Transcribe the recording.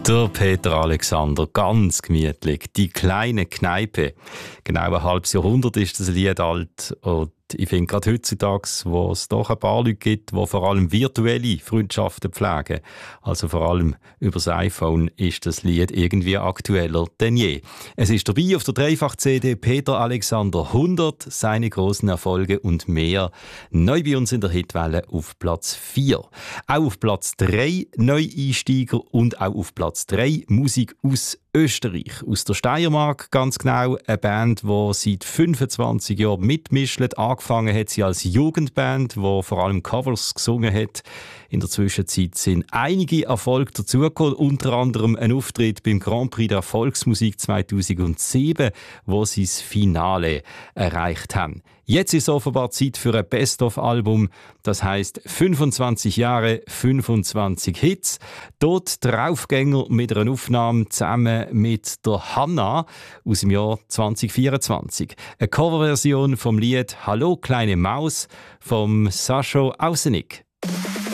Der Peter Alexander, ganz gemütlich. Die kleine Kneipe. Genau ein halbes Jahrhundert ist das Lied alt. Und ich finde gerade heutzutage, wo es doch ein paar Leute gibt, die vor allem virtuelle Freundschaften pflegen, also vor allem über das iPhone, ist das Lied irgendwie aktueller denn je. Es ist dabei auf der Dreifach-CD Peter Alexander 100, seine grossen Erfolge und mehr. Neu bei uns in der Hitwelle auf Platz 4. Auch auf Platz 3 Neueinsteiger und auch auf Platz 3 Musik aus Österreich, aus der Steiermark ganz genau, eine Band, die seit 25 Jahren mitmischt. Angefangen hat sie als Jugendband, die vor allem Covers gesungen hat. In der Zwischenzeit sind einige Erfolge dazugekommen, unter anderem ein Auftritt beim Grand Prix der Volksmusik 2007, wo sie das Finale erreicht haben. Jetzt ist offenbar Zeit für ein Best-of-Album, das heisst 25 Jahre, 25 Hits. Dort Draufgänger mit einer Aufnahme zusammen mit der Hanna aus dem Jahr 2024. Eine Coverversion vom Lied «Hallo kleine Maus» vom Sascho Ausenig.